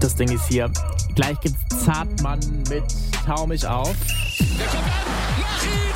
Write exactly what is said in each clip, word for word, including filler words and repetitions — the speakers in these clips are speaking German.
Das Ding ist hier. Gleich gibt's Zartmann mit Tau mich auf. Der kommt an, mach ihn!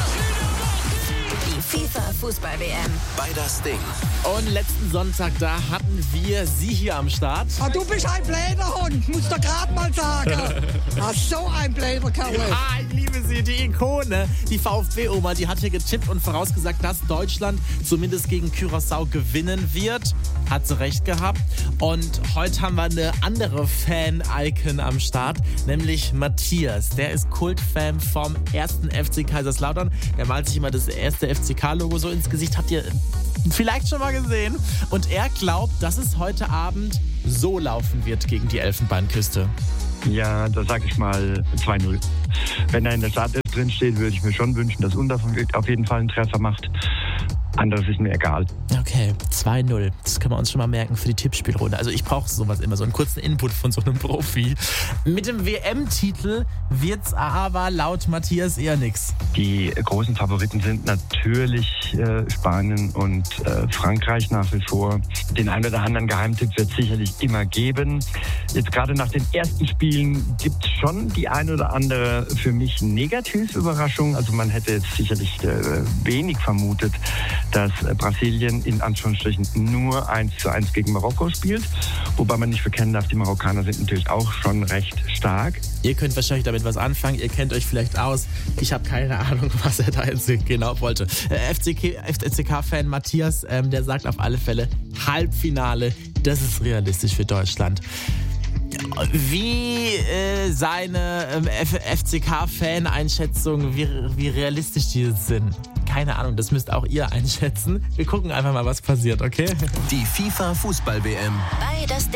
Die FIFA-Fußball-W M. Bei das Ding. Und letzten Sonntag, da hatten wir sie hier am Start. Ah, du bist ein blöder Hund, musst du gerade mal sagen. Ah, so ein blöder Kerl. Ah, ich liebe sie, die Ikone. Die VfB-Oma, die hat hier getippt und vorausgesagt, dass Deutschland zumindest gegen Curaçao gewinnen wird. Hat sie recht gehabt. Und heute haben wir eine andere Fan-Icon am Start, nämlich Matthias. Der ist Kultfan vom ersten F C Kaiserslautern. Der malt sich immer das erste F C K-Logo so ins Gesicht. Habt ihr vielleicht schon mal gesehen. Und er glaubt, dass es heute Abend so laufen wird gegen die Elfenbeinküste. Ja, da sag ich mal zwei null. Wenn er in der Startelf drin steht, würde ich mir schon wünschen, dass Undav auf jeden Fall einen Treffer macht. Anderes ist mir egal. Okay, zwei null. Das können wir uns schon mal merken für die Tippspielrunde. Also ich brauche sowas immer, so einen kurzen Input von so einem Profi. Mit dem W M-Titel wird's aber laut Matthias eher nix. Die großen Favoriten sind natürlich äh, Spanien und äh, Frankreich nach wie vor. Den einen oder anderen Geheimtipp wird es sicherlich immer geben. Jetzt gerade nach den ersten Spielen gibt es schon die ein oder andere für mich Negativüberraschung. Also man hätte jetzt sicherlich äh, wenig vermutet, dass Brasilien in Anführungsstrichen nur eins zu eins gegen Marokko spielt. Wobei man nicht verkennen darf, die Marokkaner sind natürlich auch schon recht stark. Ihr könnt wahrscheinlich damit was anfangen. Ihr kennt euch vielleicht aus. Ich habe keine Ahnung, was er da jetzt genau wollte. Äh, F C K-Fan Matthias, ähm, der sagt auf alle Fälle Halbfinale. Das ist realistisch für Deutschland. Wie äh, seine ähm, F C K-Fan-Einschätzung, wie, wie realistisch die sind. Keine Ahnung, das müsst auch ihr einschätzen. Wir gucken einfach mal, was passiert, okay? Die FIFA-Fußball-W M. Bei das Ding.